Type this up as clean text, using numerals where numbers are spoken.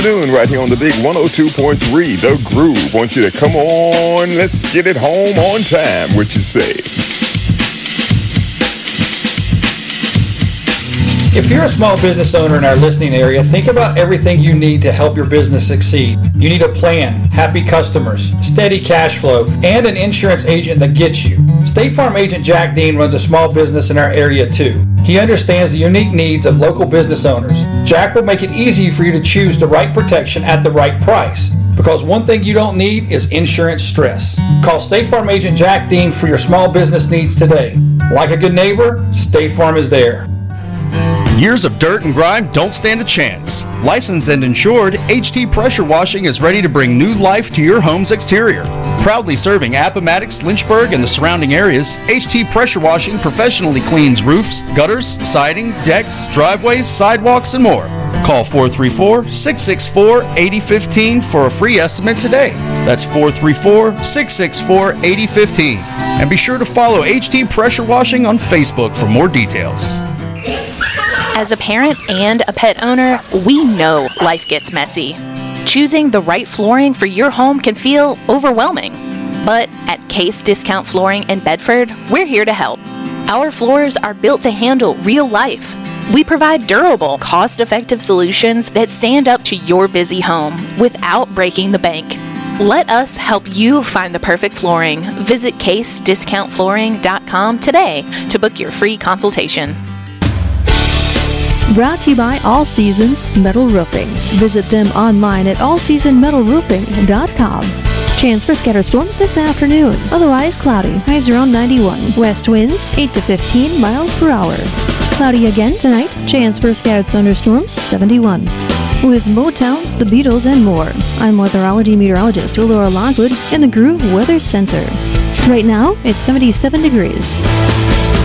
Noon right here on the big 102.3, The Groove. Want you to come on, let's get it home on time, what you say? If you're a small business owner in our listening area, think about everything you need to help your business succeed. You need a plan, happy customers, steady cash flow, and an insurance agent that gets you. State Farm agent Jack Dean runs a small business in our area too. He understands the unique needs of local business owners. Jack will make it easy for you to choose the right protection at the right price. Because one thing you don't need is insurance stress. Call State Farm agent Jack Dean for your small business needs today. Like a good neighbor, State Farm is there. Years of dirt and grime don't stand a chance. Licensed and insured, HT Pressure Washing is ready to bring new life to your home's exterior. Proudly serving Appomattox, Lynchburg, and the surrounding areas, HT Pressure Washing professionally cleans roofs, gutters, siding, decks, driveways, sidewalks, and more. Call 434-664-8015 for a free estimate today. That's 434-664-8015. And be sure to follow HT Pressure Washing on Facebook for more details. As a parent and a pet owner, we know life gets messy. Choosing the right flooring for your home can feel overwhelming. But at Case Discount Flooring in Bedford, we're here to help. Our floors are built to handle real life. We provide durable, cost-effective solutions that stand up to your busy home without breaking the bank. Let us help you find the perfect flooring. Visit CaseDiscountFlooring.com today to book your free consultation. Brought to you by All Seasons Metal Roofing. Visit them online at allseasonmetalroofing.com. Chance for scattered storms this afternoon. Otherwise cloudy. Highs around 91. West winds 8 to 15 miles per hour. Cloudy again tonight. Chance for scattered thunderstorms 71. With Motown, the Beatles, and more, I'm weatherology meteorologist Laura Lockwood in the Groove Weather Center. Right now, it's 77 degrees.